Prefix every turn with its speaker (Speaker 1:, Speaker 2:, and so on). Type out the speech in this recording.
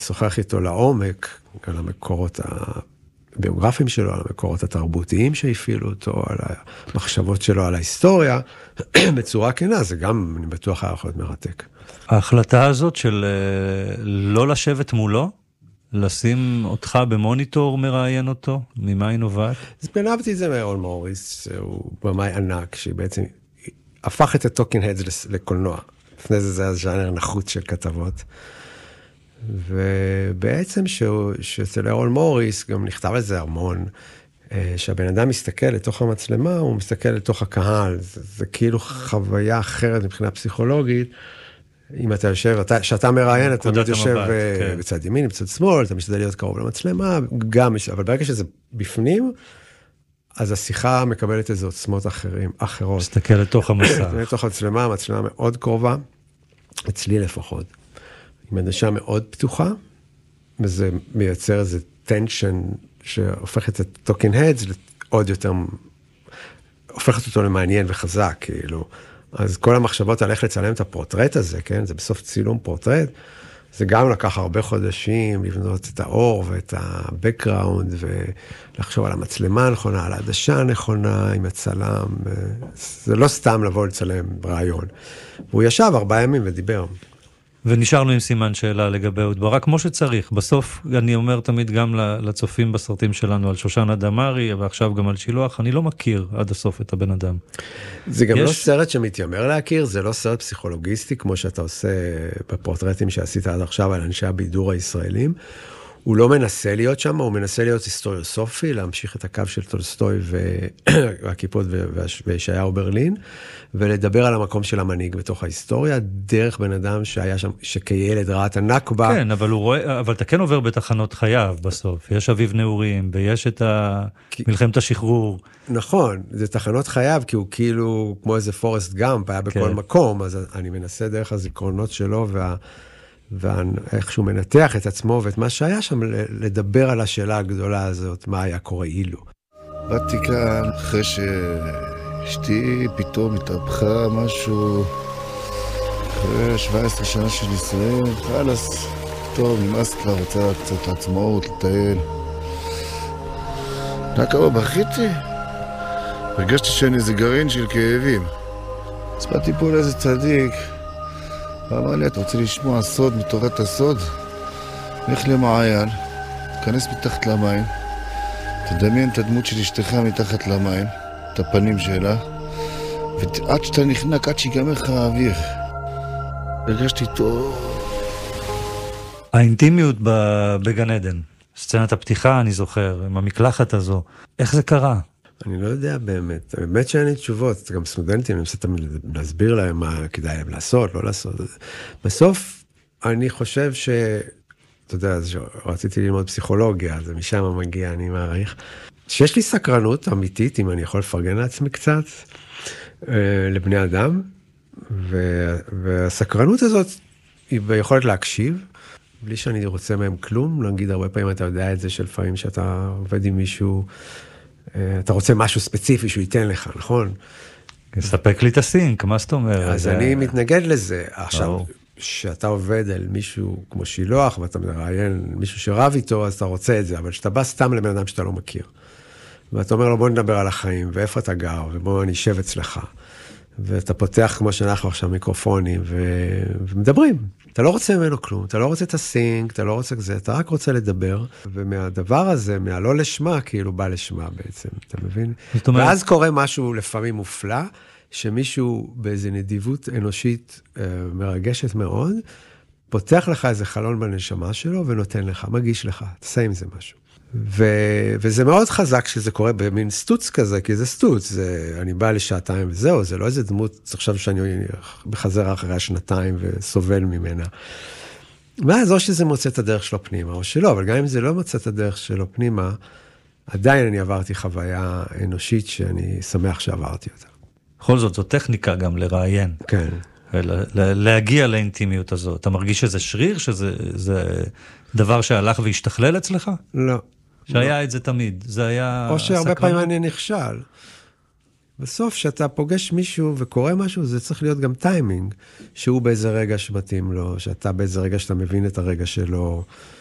Speaker 1: שוחח איתו לעומק, על המקורות הביוגרפיים שלו, על המקורות התרבותיים שהפעילו אותו, על המחשבות שלו, על ההיסטוריה, בצורה כנה, זה גם, אני בטוח, היה יכול להיות מרתק.
Speaker 2: ההחלטה הזאת של לא לשבת מולו, לשים אותך במוניטור מראיין אותו, ממה היא נובעת?
Speaker 1: אז בנבתי את זה מארול מוריס, הוא במאי ענק, שבעצם הפך את הטוקינג הדס לקולנוע. לפני זה היה ז'אנר נחות של כתבות. ובעצם שאצל ארול מוריס גם נכתב על זה המון, שהבן אדם מסתכל לתוך המצלמה, הוא מסתכל לתוך הקהל, זה כאילו חוויה אחרת מבחינה פסיכולוגית, אם אתה יושב, שאתה מראיין, אתה יושב בצד ימין, בצד שמאל, אתה משתדל להיות קרוב למצלמה, אבל ברגע שזה בפנים, אז השיחה מקבלת איזה עוצמות אחרות.
Speaker 2: מסתכל לתוך המסך.
Speaker 1: לתוך המצלמה, המצלמה מאוד קרובה, אצלי לפחות. עם עדשה מאוד פתוחה, וזה מייצר איזה טנשן שהופך את הטוקינג הדס לעוד יותר, הופכת אותו למעניין וחזק, כאילו. אז כל המחשבות על איך לצלם את הפורטרט הזה, כן? זה בסוף צילום פורטרט, זה גם לקח הרבה חודשים לבנות את האור ואת הבקראונד, ולחשוב על המצלמה הנכונה, על העדשה הנכונה, עם הצלם. זה לא סתם לבוא לצלם רעיון. והוא ישב 4 ימים ודיבר.
Speaker 2: ונשארנו עם סימן שאלה לגבי אהוד ברק, כמו שצריך. בסוף, אני אומר תמיד גם לצופים בסרטים שלנו על שושנה דמארי, ועכשיו גם על שילוח, אני לא מכיר עד הסוף את הבן אדם.
Speaker 1: זה גם לא סרט שמתיימר להכיר, זה לא סרט פסיכולוגיסטי, כמו שאתה עושה בפורטרטים שעשית עד עכשיו על אנשי הבידור הישראלים. הוא לא מנסה להיות שם, הוא מנסה להיות היסטוריוסופי, להמשיך את הקו של טולסטוי והקיפוד וישעיהו ברלין, ולדבר על המקום של המנהיג בתוך ההיסטוריה, דרך בן אדם שהיה שם, שכילד ראה את הנכבה.
Speaker 2: כן, אבל אתה כן עובר בתחנות חייו בסוף. יש אביב נעורים, ויש את מלחמת השחרור.
Speaker 1: נכון, זה תחנות חייו, כי הוא כאילו, כמו איזה פורסט גאמפ, היה בכל מקום, אז אני מנסה דרך הזיכרונות שלו ואיך שהוא מנתח את עצמו ואת מה שהיה שם, לדבר על השאלה הגדולה הזאת, מה היה קורה אילו.
Speaker 3: באתי כאן אחרי שאשתי פתאום התהפכה משהו, אחרי 17 שנה של נישואים, חלס, טוב, נמאס כבר, רוצה קצת לעצמאות, לטייל. כמה בכיתי? הרגשתי שאני איזה גרעין של כאבים. אז באתי פה לאיזה צדיק, ואמר לי, אתה רוצה לשמוע סוד מתורת הסוד? לך למעיין, תכנס מתחת למים, תדמיין את הדמות של אשתך מתחת למים, את הפנים שלה, ועד שאתה נחנק, עד שיגמר לך האוויר. הרגשתי טוב.
Speaker 2: האינטימיות בגן עדן, סצנת הפתיחה, אני זוכר, עם המקלחת הזו, איך זה קרה?
Speaker 1: אני לא יודע באמת, באמת שאין לי תשובות, גם סטודנטים, אני מנסה להסביר להם מה כדאי להם לעשות, לא לעשות. בסוף, אני חושב אתה יודע, רציתי ללמוד פסיכולוגיה, אז משם מגיע, אני מעריך, שיש לי סקרנות אמיתית, אם אני יכול לפרגן לעצמי קצת, לבני אדם, והסקרנות הזאת היא ביכולת להקשיב, בלי שאני רוצה מהם כלום, נגיד הרבה פעמים אתה יודע את זה, שלפעמים שאתה עובד עם מישהו, אתה רוצה משהו ספציפי שהוא ייתן לך, נכון?
Speaker 2: ספק לי את הסינק, מה זאת אומרת?
Speaker 1: אז אני מתנגד לזה. עכשיו, שאתה עובד על מישהו כמו שילוח, ואתה מראיין מישהו שרב איתו, אז אתה רוצה את זה, אבל שאתה בא סתם לבן אדם שאתה לא מכיר. ואתה אומר לו, בוא נדבר על החיים, ואיפה אתה גר, ובוא נשב אצלך. ואתה פותח כמו שאנחנו עכשיו מיקרופונים, ומדברים. אתה לא רוצה ממנו כלום, אתה לא רוצה את הסינק, אתה לא רוצה כזה, אתה רק רוצה לדבר, ומהדבר הזה, מהלא לשמה, כאילו בא לשמה בעצם, אתה מבין? ואז קורה משהו לפעמים מופלא, שמישהו באיזו נדיבות אנושית מרגשת מאוד, פותח לך איזה חלון בנשמה שלו, ונותן לך, מגיש לך, תעשה עם זה משהו. וזה מאוד חזק שזה קורה במין סטוץ כזה, כי זה סטוץ, אני בא לשעתיים וזהו, זה לא איזה דמות, עכשיו שאני בחזר אחרי השנתיים וסובל ממנה. ואז או שזה מוצא את הדרך שלו פנימה, או שלא, אבל גם אם זה לא מוצא את הדרך שלו פנימה, עדיין אני עברתי חוויה אנושית שאני שמח שעברתי אותה.
Speaker 2: בכל זאת, זו טכניקה גם לראיין.
Speaker 1: כן.
Speaker 2: להגיע לאינטימיות הזאת. אתה מרגיש שזה שריר, שזה דבר שהלך והשתכלל אצלך?
Speaker 1: לא.
Speaker 2: שהיה את זה תמיד, זה היה...
Speaker 1: או שהרבה פעמים אני נכשל. בסוף, כשאתה פוגש מישהו וקורא משהו, זה צריך להיות גם טיימינג, שהוא באיזה רגע שמתאים לו, שאתה באיזה רגע שאתה מבין את הרגע שלו,